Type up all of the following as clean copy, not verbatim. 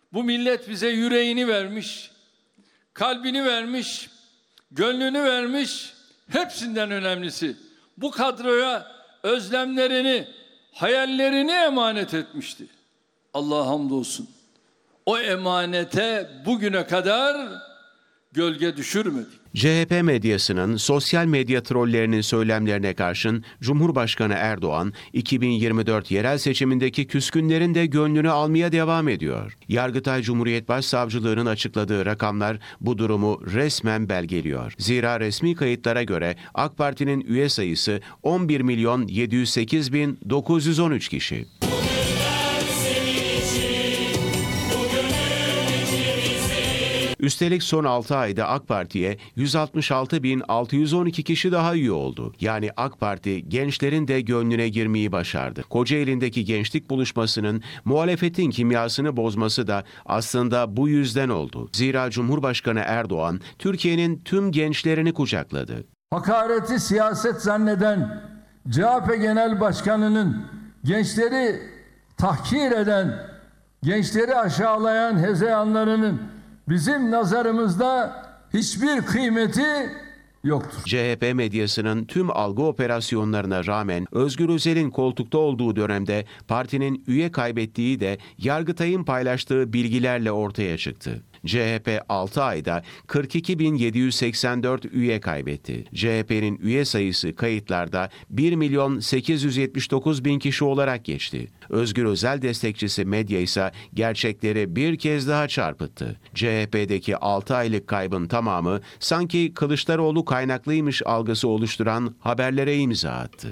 Bu millet bize yüreğini vermiş, kalbini vermiş, gönlünü vermiş. Hepsinden önemlisi bu kadroya özlemlerini, hayallerini emanet etmişti. Allah'a hamdolsun. O emanete bugüne kadar gölge düşürmedik. CHP medyasının sosyal medya trollerinin söylemlerine karşın Cumhurbaşkanı Erdoğan, 2024 yerel seçimindeki küskünlerin de gönlünü almaya devam ediyor. Yargıtay Cumhuriyet Başsavcılığı'nın açıkladığı rakamlar bu durumu resmen belgeliyor. Zira resmi kayıtlara göre AK Parti'nin üye sayısı 11.708.913 kişi. Üstelik son 6 ayda AK Parti'ye 166.612 kişi daha üye oldu. Yani AK Parti gençlerin de gönlüne girmeyi başardı. Kocaeli'ndeki gençlik buluşmasının muhalefetin kimyasını bozması da aslında bu yüzden oldu. Zira Cumhurbaşkanı Erdoğan Türkiye'nin tüm gençlerini kucakladı. Hakareti siyaset zanneden CHP Genel Başkanı'nın gençleri tahkir eden, gençleri aşağılayan hezeyanlarının bizim nazarımızda hiçbir kıymeti yoktur. CHP medyasının tüm algı operasyonlarına rağmen Özgür Özel'in koltukta olduğu dönemde partinin üye kaybettiği de Yargıtay'ın paylaştığı bilgilerle ortaya çıktı. CHP 6 ayda 42.784 üye kaybetti. CHP'nin üye sayısı kayıtlarda 1.879.000 kişi olarak geçti. Özgür Özel destekçisi medya ise gerçekleri bir kez daha çarpıttı. CHP'deki 6 aylık kaybın tamamı sanki Kılıçdaroğlu kaynaklıymış algısı oluşturan haberlere imza attı.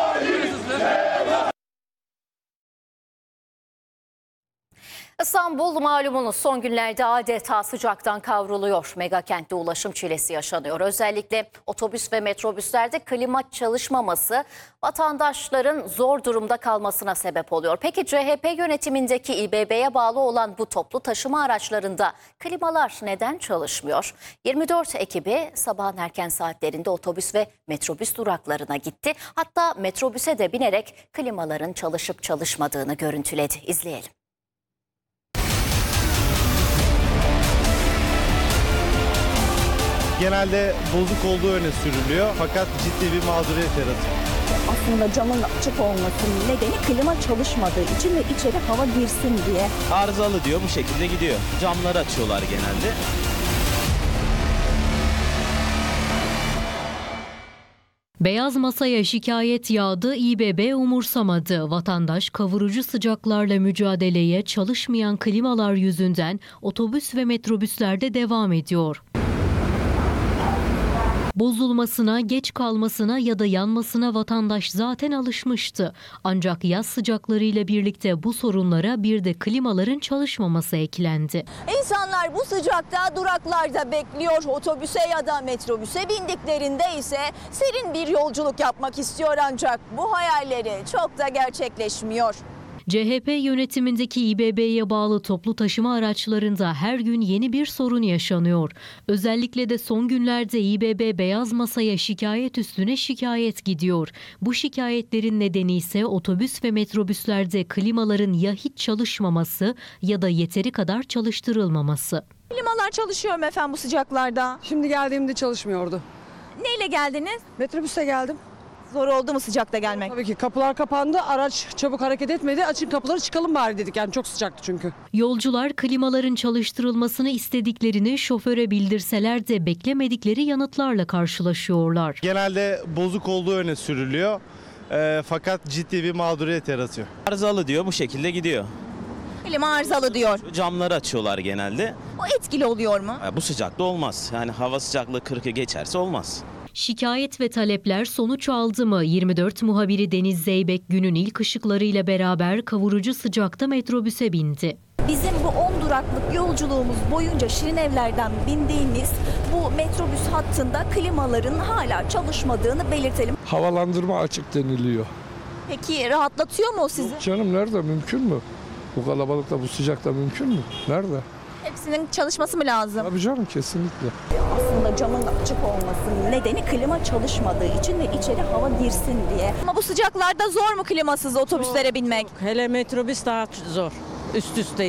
İstanbul malumunuz son günlerde adeta sıcaktan kavruluyor. Megakentte ulaşım çilesi yaşanıyor. Özellikle otobüs ve metrobüslerde klima çalışmaması vatandaşların zor durumda kalmasına sebep oluyor. Peki CHP yönetimindeki İBB'ye bağlı olan bu toplu taşıma araçlarında klimalar neden çalışmıyor? 24 ekibi sabahın erken saatlerinde otobüs ve metrobüs duraklarına gitti. Hatta metrobüse de binerek klimaların çalışıp çalışmadığını görüntüledi. İzleyelim. Genelde bozuk olduğu öne sürülüyor fakat ciddi bir mağduriyet yaratıyor. Aslında camın açık olmasının nedeni klima çalışmadığı için ve içeri hava girsin diye. Arızalı diyor, bu şekilde gidiyor. Camları açıyorlar genelde. Beyaz masaya şikayet yağdı, İBB umursamadı. Vatandaş kavurucu sıcaklarla mücadeleye çalışmayan klimalar yüzünden otobüs ve metrobüslerde devam ediyor. Bozulmasına, geç kalmasına ya da yanmasına vatandaş zaten alışmıştı. Ancak yaz sıcaklarıyla birlikte bu sorunlara bir de klimaların çalışmaması eklendi. İnsanlar bu sıcakta duraklarda bekliyor. Otobüse ya da metrobüse bindiklerinde ise serin bir yolculuk yapmak istiyor ancak bu hayalleri çok da gerçekleşmiyor. CHP yönetimindeki İBB'ye bağlı toplu taşıma araçlarında her gün yeni bir sorun yaşanıyor. Özellikle de son günlerde İBB beyaz masaya şikayet üstüne şikayet gidiyor. Bu şikayetlerin nedeni ise otobüs ve metrobüslerde klimaların ya hiç çalışmaması ya da yeteri kadar çalıştırılmaması. Klimalar çalışıyor mu efendim bu sıcaklarda? Şimdi geldiğimde çalışmıyordu. Neyle geldiniz? Metrobüste geldim. Zor oldu mu sıcakta gelmek? Tabii ki kapılar kapandı, araç çabuk hareket etmedi. Açın kapıları, çıkalım bari dedik, yani çok sıcaktı çünkü. Yolcular klimaların çalıştırılmasını istediklerini şoföre bildirseler de beklemedikleri yanıtlarla karşılaşıyorlar. Genelde bozuk olduğu öne sürülüyor fakat ciddi bir mağduriyet yaratıyor. Arızalı diyor, bu şekilde gidiyor. Klima arızalı diyor. Camları açıyorlar genelde. O etkili oluyor mu? Bu sıcakta olmaz. Yani hava sıcaklığı 40'ı geçerse olmaz. Şikayet ve talepler sonuç aldı mı? 24 muhabiri Deniz Zeybek günün ilk ışıklarıyla beraber kavurucu sıcakta metrobüse bindi. Bizim bu 10 duraklık yolculuğumuz boyunca Şirinevler'den bindiğimiz bu metrobüs hattında klimaların hala çalışmadığını belirtelim. Havalandırma açık deniliyor. Peki rahatlatıyor mu o sizi? Canım nerede, mümkün mü? Bu kalabalıkta, bu sıcakta mümkün mü? Nerede? Hepsinin çalışması mı lazım? Tabii canım, kesinlikle. Aslında camın açık olmasının nedeni klima çalışmadığı için ve içeri hava girsin diye. Ama bu sıcaklarda zor mu klimasız otobüslere binmek? Hele metrobüs daha zor. Üst üste